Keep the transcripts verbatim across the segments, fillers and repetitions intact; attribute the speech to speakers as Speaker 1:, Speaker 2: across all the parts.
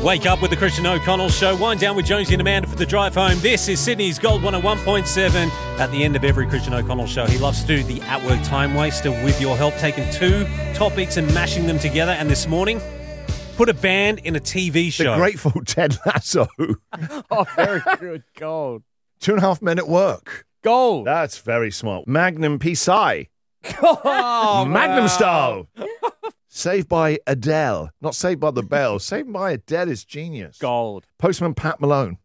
Speaker 1: Wake up with the Christian O'Connell Show. Wind down with Jonesy and Amanda for the drive home. This is Sydney's Gold one oh one point seven. At the end of every Christian O'Connell Show, he loves to do the at-work time waster with your help, taking two topics and mashing them together. And this morning, put a band in a T V show.
Speaker 2: The Grateful Ted Lasso.
Speaker 3: Oh, very good. Gold.
Speaker 2: Two and a half minute work.
Speaker 3: Gold.
Speaker 2: That's very smart. Magnum P S I.
Speaker 3: Oh,
Speaker 2: Magnum
Speaker 3: wow.
Speaker 2: style. Saved by Adele. Not Saved by the Bell. Saved by Adele is genius.
Speaker 3: Gold.
Speaker 2: Postman Pat Malone.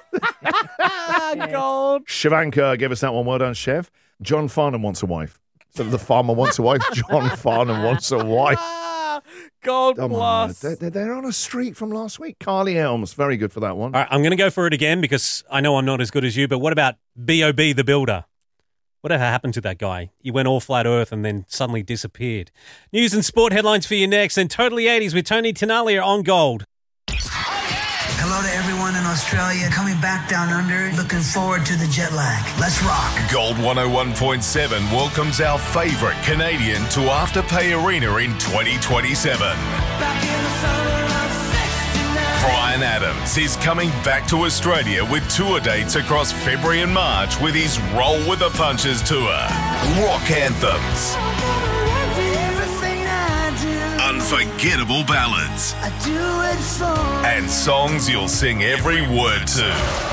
Speaker 3: Gold.
Speaker 2: Shivanka gave us that one. Well done, Chev. John Farnham wants a wife. So the farmer wants a wife. John Farnham wants a wife.
Speaker 3: Gold
Speaker 2: Come
Speaker 3: plus.
Speaker 2: on. They're, they're on a streak from last week. Carly Elms. Very good for that one.
Speaker 1: All right, I'm going to go for it again because I know I'm not as good as you, but what about B O B the Builder? Whatever happened to that guy? He went all flat earth and then suddenly disappeared. News and sport headlines for you next. And Totally eighties with Tony Tenalia on Gold.
Speaker 4: Hello to everyone in Australia coming back down under. Looking forward to the jet lag. Let's rock.
Speaker 5: Gold one oh one point seven welcomes our favourite Canadian to Afterpay Arena in twenty twenty-seven.
Speaker 4: Back in the summer of sixty-nine.
Speaker 5: Bryan Adams is coming back to Australia with tour dates across February and March with his Roll with the Punches tour. Rock anthems.
Speaker 4: Everything I do,
Speaker 5: Unforgettable ballads.
Speaker 4: I do it for.
Speaker 5: And songs you'll sing every word to.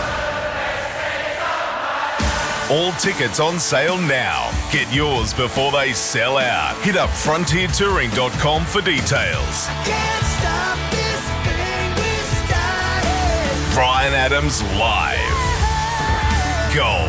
Speaker 5: All tickets on sale now. Get yours before they sell out. Hit up frontier touring dot com for details.
Speaker 4: Can't stop this thing we started.
Speaker 5: Bryan Adams live. Gold.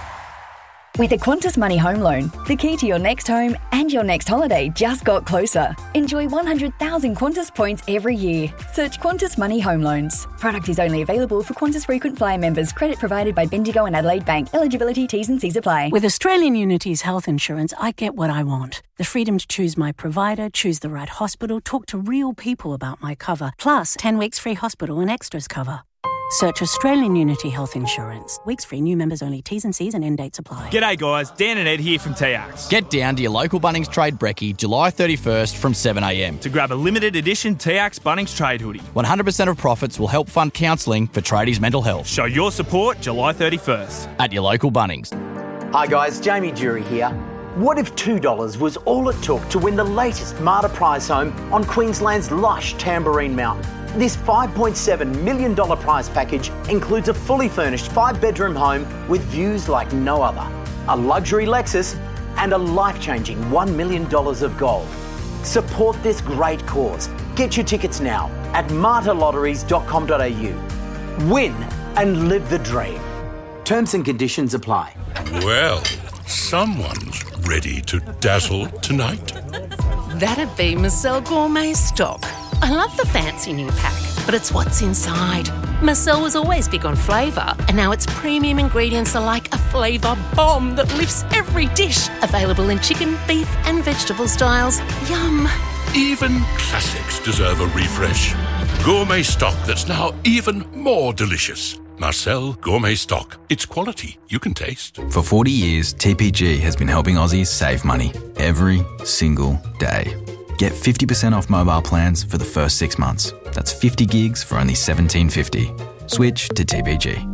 Speaker 6: With a Qantas Money Home Loan, the key to your next home and your next holiday just got closer. Enjoy one hundred thousand Qantas points every year. Search Qantas Money Home Loans. Product is only available for Qantas Frequent Flyer members. Credit provided by Bendigo and Adelaide Bank. Eligibility T's and C's apply.
Speaker 7: With Australian Unity's health insurance, I get what I want. The freedom to choose my provider, choose the right hospital, talk to real people about my cover, plus ten weeks free hospital and extras cover. Search Australian Unity Health Insurance. Weeks free, new members only. T's and C's and end dates apply.
Speaker 8: G'day guys, Dan and Ed here from T Axe.
Speaker 9: Get down to your local Bunnings Trade Brekkie July thirty-first from seven a m
Speaker 8: To grab a limited edition T Axe Bunnings Trade hoodie.
Speaker 9: one hundred percent of profits will help fund counselling for tradies' mental health.
Speaker 8: Show your support July thirty-first.
Speaker 9: At your local Bunnings.
Speaker 10: Hi guys, Jamie Jury here. What if two dollars was all it took to win the latest Marta prize home on Queensland's lush Tamborine Mountain? This five point seven million dollars prize package includes a fully furnished five-bedroom home with views like no other, a luxury Lexus, and a life-changing one million dollars of gold. Support this great cause. Get your tickets now at marta lotteries dot com dot a u. Win and live the dream. Terms and conditions apply.
Speaker 11: Well, someone's ready to dazzle tonight.
Speaker 12: That'd be Marcel Gourmet Stock. I love the fancy new pack, but it's what's inside. Marcel was always big on flavour, and now its premium ingredients are like a flavour bomb that lifts every dish. Available in chicken, beef and vegetable styles. Yum.
Speaker 11: Even classics deserve a refresh. Gourmet stock that's now even more delicious. Marcel Gourmet Stock. It's quality you can taste.
Speaker 13: For forty years, T P G has been helping Aussies save money every single day. Get fifty percent off mobile plans for the first six months. That's fifty gigs for only seventeen fifty. Switch to T P G.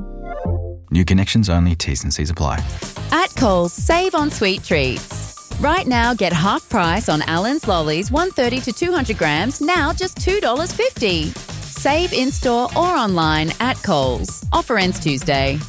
Speaker 13: New connections only, T's and C's apply.
Speaker 14: At Coles, save on sweet treats. Right now, get half price on Allen's Lollies, one hundred thirty to two hundred grams, now just two dollars fifty. Save in-store or online at Coles. Offer ends Tuesday.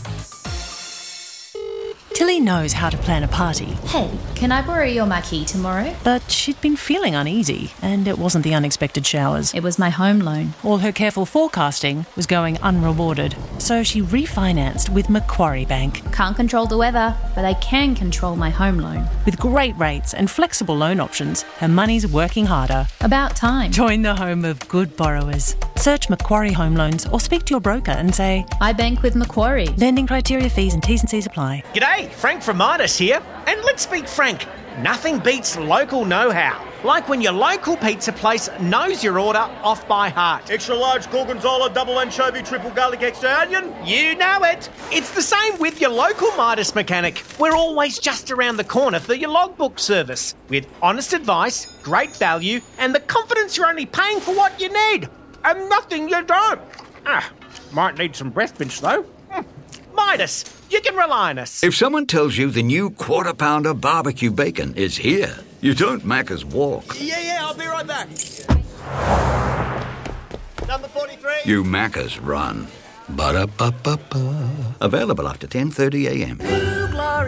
Speaker 15: Tilly knows how to plan a party.
Speaker 16: Hey, can I borrow your marquee tomorrow?
Speaker 15: But she'd been feeling uneasy, and it wasn't the unexpected showers.
Speaker 16: It was my home loan.
Speaker 15: All her careful forecasting was going unrewarded, so she refinanced with Macquarie Bank.
Speaker 16: Can't control the weather, but I can control my home loan.
Speaker 15: With great rates and flexible loan options, her money's working harder.
Speaker 16: About time.
Speaker 15: Join the home of good borrowers. Search Macquarie Home Loans or speak to your broker and say,
Speaker 16: I bank with Macquarie.
Speaker 15: Lending criteria, fees and T's and C's apply.
Speaker 17: G'day, Frank from Midas here. And let's speak frank, nothing beats local know-how. Like when your local pizza place knows your order off by heart.
Speaker 18: Extra large gorgonzola, double anchovy, triple garlic, extra onion.
Speaker 17: You know it. It's the same with your local Midas mechanic. We're always just around the corner for your logbook service. With honest advice, great value, and the confidence you're only paying for what you need. and nothing you don't. Ah, might need some breast mince though. Mm. Midas, you can rely on us.
Speaker 19: If someone tells you the new Quarter Pounder barbecue bacon is here, you don't Macca's walk.
Speaker 18: Yeah, yeah, I'll be right back. Number forty-three.
Speaker 19: You Macca's run. Ba-da-ba-ba-ba. Available after ten thirty a m.